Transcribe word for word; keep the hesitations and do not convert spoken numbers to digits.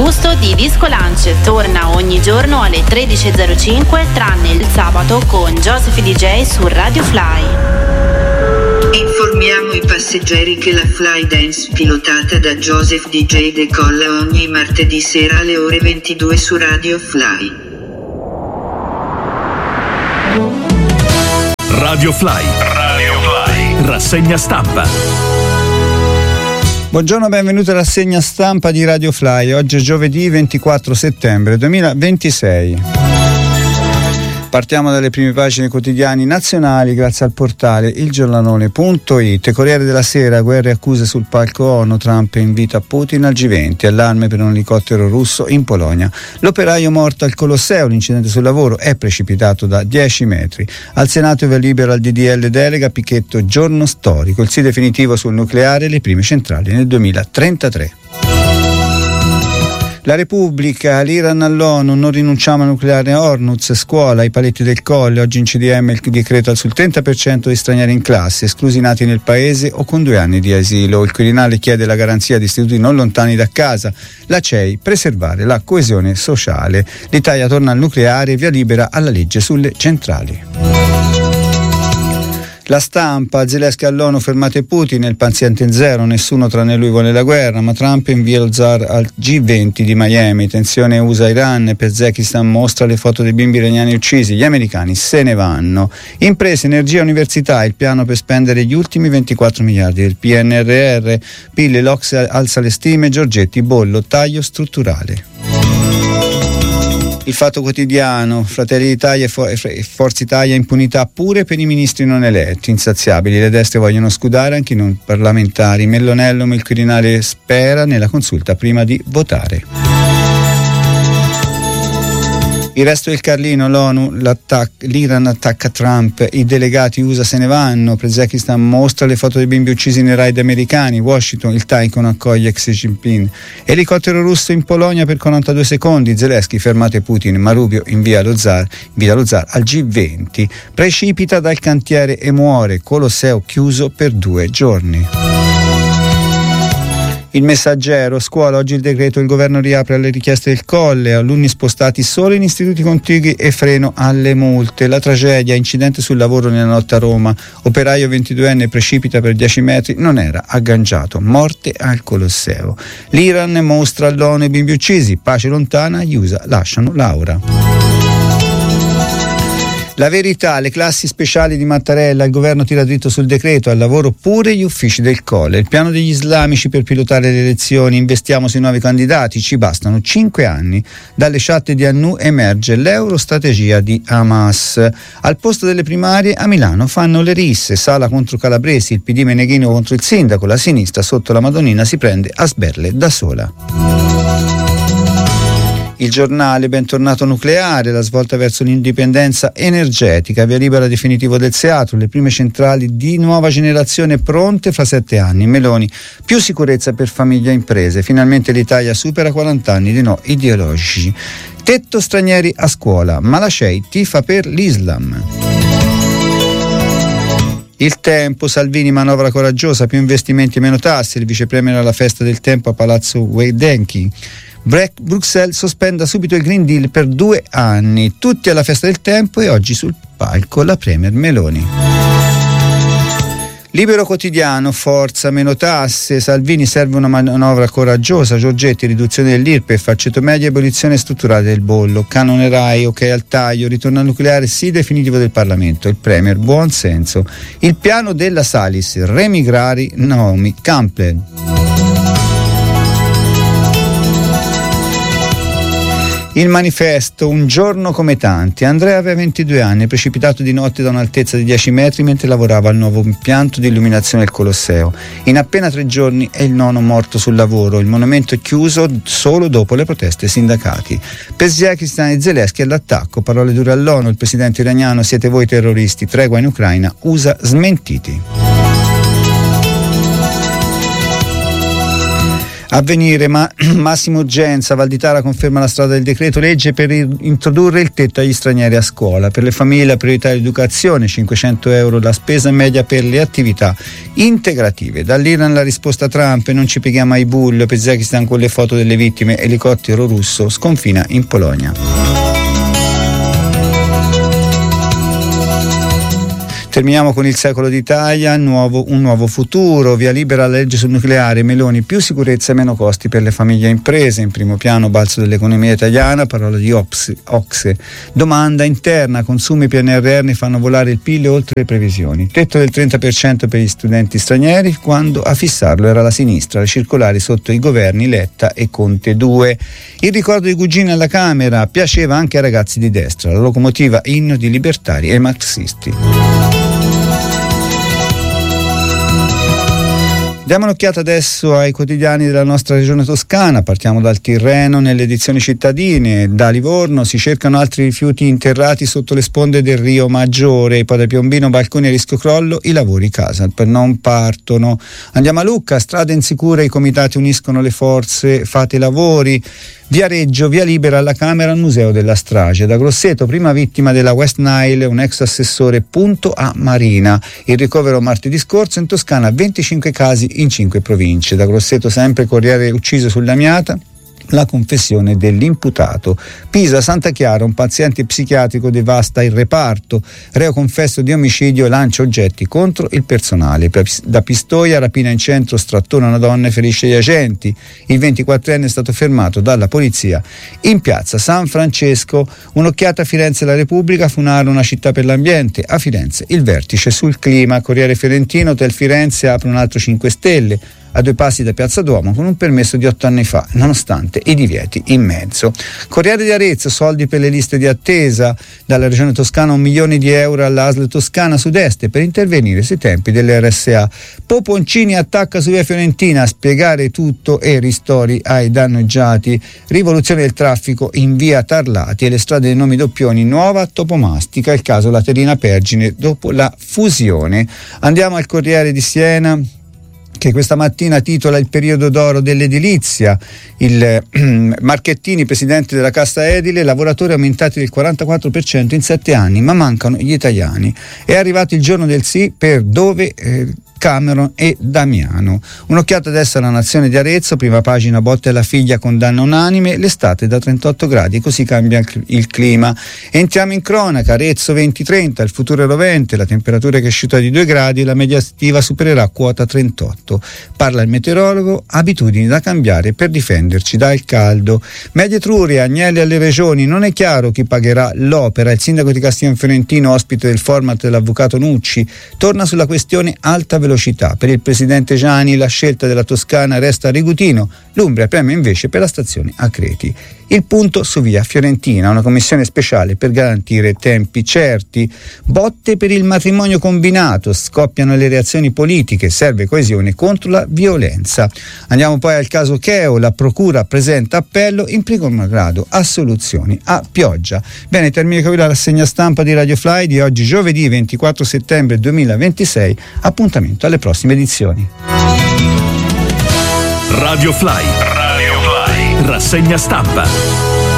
gusto di Disco Lunch torna ogni giorno alle tredici e zero cinque, tranne il sabato con Joseph D J su Radio Fly. Informiamo i passeggeri che la Fly Dance pilotata da Joseph D J decolla ogni martedì sera alle ore ventidue su Radio Fly. Radio Fly. Radio Fly. Rassegna stampa. Buongiorno, benvenuti alla rassegna stampa di Radio Fly. Oggi è giovedì ventiquattro settembre duemilaventisei. Partiamo dalle prime pagine quotidiani nazionali grazie al portale il giornalone punto it. Corriere della Sera, guerre e accuse sul palco ONU, Trump invita Putin al G venti, allarme per un elicottero russo in Polonia. L'operaio morto al Colosseo, l'incidente sul lavoro è precipitato da dieci metri. Al Senato via libera al D D L delega, Pichetto giorno storico, il sì definitivo sul nucleare, le prime centrali nel duemilatrentatré. La Repubblica, l'Iran all'ONU, non rinunciamo al nucleare. Hormuz, scuola, i paletti del Colle, oggi in C D M il decreto sul trenta per cento di stranieri in classe, esclusi nati nel paese o con due anni di asilo. Il Quirinale chiede la garanzia di istituti non lontani da casa. La C E I, preservare la coesione sociale. L'Italia torna al nucleare, via libera alla legge sulle centrali. La Stampa, Zelensky all'ONU, fermate Putin, il paziente zero, nessuno tranne lui vuole la guerra, ma Trump invia lo zar al G venti di Miami, tensione U S A-Iran, Pezekistan mostra le foto dei bimbi iraniani uccisi, gli americani se ne vanno. Imprese, energia, università, il piano per spendere gli ultimi ventiquattro miliardi del P N R R, Pille, l'Ocse alza le stime, Giorgetti, bollo, taglio strutturale. Il Fatto Quotidiano, Fratelli d'Italia e Forza Italia, impunità pure per i ministri non eletti, insaziabili, le destre vogliono scudare anche i non parlamentari. Mellonello, il Quirinale spera nella consulta prima di votare. Il Resto del Carlino, l'ONU, l'Iran attacca Trump, i delegati U S A se ne vanno, Pezekistan mostra le foto dei bimbi uccisi nei raid americani, Washington, il Taikon accoglie Xi Jinping, elicottero russo in Polonia per quarantadue secondi, Zelensky fermate Putin, ma Rubio invia lo zar, invia lo zar al G venti, precipita dal cantiere e muore, Colosseo chiuso per due giorni. Il Messaggero, scuola, oggi il decreto, il governo riapre alle richieste del Colle, alunni spostati solo in istituti contigui e freno alle multe. La tragedia, incidente sul lavoro nella notte a Roma, operaio ventiduenne precipita per dieci metri, non era agganciato, morte al Colosseo. L'Iran mostra all'ONU i bimbi uccisi, pace lontana, gli U S A lasciano Laura. La Verità, le classi speciali di Mattarella, il governo tira dritto sul decreto, al lavoro pure gli uffici del Colle, il piano degli islamici per pilotare le elezioni, investiamo sui nuovi candidati, ci bastano cinque anni, dalle chat di Annu emerge l'eurostrategia di Hamas, al posto delle primarie a Milano fanno le risse, Sala contro Calabresi, il P D Meneghino contro il sindaco, la sinistra sotto la Madonnina si prende a sberle da sola. Il Giornale, bentornato nucleare, la svolta verso l'indipendenza energetica, via libera definitivo del Seattle, le prime centrali di nuova generazione pronte fra sette anni, Meloni, più sicurezza per famiglie e imprese, finalmente l'Italia supera quaranta anni di no ideologici, tetto stranieri a scuola, ma la C E I tifa per l'Islam. Il Tempo, Salvini manovra coraggiosa, più investimenti e meno tasse, il vice premier alla festa del tempo a Palazzo Wedenki. Bruxelles sospenda subito il Green Deal per due anni, tutti alla festa del tempo e oggi sul palco la premier Meloni. Libero Quotidiano, forza, meno tasse, Salvini serve una manovra coraggiosa, Giorgetti, riduzione dell'I R P E F, ceto media, abolizione strutturale del bollo, canone Rai, ok al taglio, ritorno al nucleare, sì definitivo del Parlamento, il premier, buon senso, il piano della Salis, remigrari Naomi Campbell. Il Manifesto, un giorno come tanti. Andrea aveva ventidue anni, precipitato di notte da un'altezza di dieci metri mentre lavorava al nuovo impianto di illuminazione del Colosseo. In appena tre giorni è il nono morto sul lavoro. Il monumento è chiuso solo dopo le proteste sindacati. Pezekistan e Zelensky all'attacco. Parole dure all'ONU. Il presidente iraniano: siete voi terroristi. Tregua in Ucraina. U S A smentiti. Avvenire, ma Massimo Urgenza, Val di Tara conferma la strada del decreto legge per introdurre il tetto agli stranieri a scuola. Per le famiglie la priorità è l'educazione, cinquecento euro la spesa media per le attività integrative. Dall'Iran la risposta a Trump, non ci pieghiamo ai bulli. Uzbekistan con le foto delle vittime, elicottero russo sconfina in Polonia. Terminiamo con il Secolo d'Italia, nuovo, un nuovo futuro, via libera alla legge sul nucleare, Meloni, più sicurezza e meno costi per le famiglie e imprese, in primo piano balzo dell'economia italiana, parola di Ocse, domanda interna, consumi P N R R fanno volare il P I L oltre le previsioni, tetto del trenta per cento per gli studenti stranieri, quando a fissarlo era la sinistra, le circolari sotto i governi Letta e Conte due. Il ricordo di Gugino alla Camera piaceva anche ai ragazzi di destra, la locomotiva inno di libertari e marxisti. Diamo un'occhiata adesso ai quotidiani della nostra regione toscana, partiamo dal Tirreno. Nelle edizioni cittadine, da Livorno si cercano altri rifiuti interrati sotto le sponde del Rio Maggiore, poi da Piombino balconi a rischio crollo, i lavori Casal non partono. Andiamo a Lucca, strade insicure, i comitati uniscono le forze, fate i lavori. Viareggio, via libera alla Camera al Museo della Strage. Da Grosseto, prima vittima della West Nile, un ex assessore, punto a Marina. Il ricovero martedì scorso in Toscana, venticinque casi in cinque province. Da Grosseto sempre Corriere ucciso sull'Amiata. La confessione dell'imputato. Pisa, Santa Chiara, un paziente psichiatrico devasta il reparto, reo confesso di omicidio, lancia oggetti contro il personale. Da Pistoia, rapina in centro, strattona una donna e ferisce gli agenti. Il ventiquattrenne è stato fermato dalla polizia in piazza San Francesco. Un'occhiata a Firenze, la Repubblica, Funaro una città per l'ambiente. A Firenze il vertice sul clima. Corriere Fiorentino, Hotel Firenze apre un altro cinque stelle a due passi da Piazza Duomo con un permesso di otto anni fa, nonostante i divieti in mezzo. Corriere di Arezzo, soldi per le liste di attesa, dalla Regione Toscana un milione di euro all'A S L Toscana Sud-Est per intervenire sui tempi delle R S A. Poponcini attacca su via Fiorentina, a spiegare tutto e ristori ai danneggiati. Rivoluzione del traffico in via Tarlati e le strade dei nomi doppioni, nuova topomastica, il caso Laterina Pergine dopo la fusione. Andiamo al Corriere di Siena, che questa mattina titola il periodo d'oro dell'edilizia. Il eh, Marchettini, presidente della Cassa Edile, lavoratori aumentati del quarantaquattro per cento in sette anni, ma mancano gli italiani. È arrivato il giorno del sì per Dove, eh, Cameron e Damiano. Un'occhiata adesso alla Nazione di Arezzo, prima pagina, botte alla figlia, condanna unanime, l'estate da trentotto gradi, così cambia il clima. Entriamo in cronaca, Arezzo venti trenta, il futuro è rovente, la temperatura è cresciuta di due gradi e la media estiva supererà quota trentotto. Parla il meteorologo, abitudini da cambiare per difenderci dal caldo. Media Etruria, Agnelli alle regioni, non è chiaro chi pagherà l'opera. Il sindaco di Castiglion Fiorentino, ospite del format dell'avvocato Nucci, torna sulla questione alta velocità. Per il presidente Gianni la scelta della Toscana resta a Rigutino, l'Umbria preme invece per la stazione a Creti. Il punto su via Fiorentina, una commissione speciale per garantire tempi certi. Botte per il matrimonio combinato, scoppiano le reazioni politiche, serve coesione contro la violenza. Andiamo poi al caso Cheo, la procura presenta appello in primo grado, assoluzioni a pioggia. Bene, termina qui la rassegna stampa di Radio Fly di oggi, giovedì ventiquattro settembre duemilaventisei. Appuntamento alle prossime edizioni. Radio Fly, Radio Fly, rassegna stampa.